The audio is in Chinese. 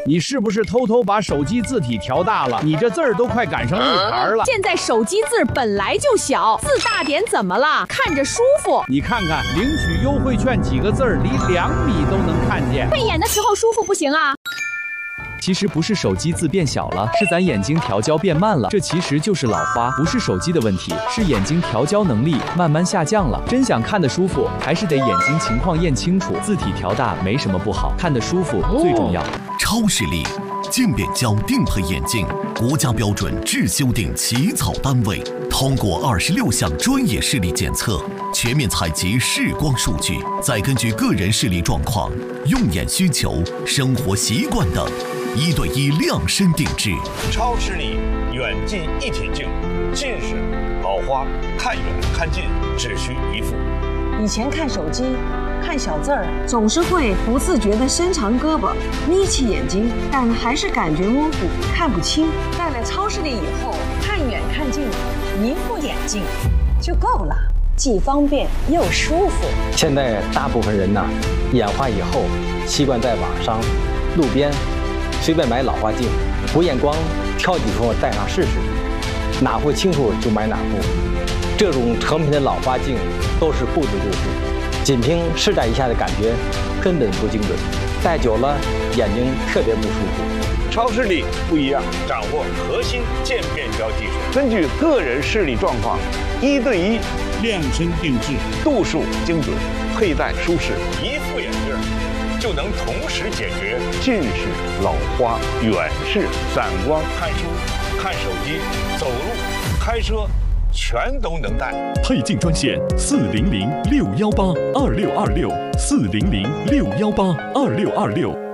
你是不是偷偷把手机字体调大了？你这字儿都快赶上日牌了。 现在手机字本来就小，字大点怎么了？看着舒服。 你看看领取优惠券几个字儿，离2米都能看见。 配眼的时候舒服不行啊。 其实不是手机字变小了，是咱眼睛调焦变慢了。这其实就是老花，不是手机的问题，是眼睛调焦能力慢慢下降了。真想看得舒服，还是得眼睛情况验清楚。字体调大没什么不好，看得舒服最重要。 超视力渐变焦定配眼镜，国家标准制修订起草单位，通过26项专业视力检测，全面采集视光数据，再根据个人视力状况、用眼需求、生活习惯等，1对1量身定制。 超视力远近一体镜，近视、老花看远看近只需一副。 以前看手机看小字儿，总是会不自觉地伸长胳膊，眯起眼睛，但还是感觉模糊，看不清。戴了超视力以后，看远看近，一副眼镜就够了，既方便又舒服。 现在大部分人呢，眼花以后习惯在网上、路边随便买老花镜，不验光挑几副戴上试试，哪副清楚就买哪副。这种成品的老花镜都是固执度数，仅凭试戴一下的感觉根本不精准，戴久了眼睛特别不舒服。 超视力不一样，掌握核心渐变焦技术，根据个人视力状况，1对1量身定制，度数精准，佩戴舒适，一副眼镜就能同时解决近视、老花、远视、散光、看书、看手机、走路、开车，全都能戴。 配镜专线400-618-2626，400-618-2626。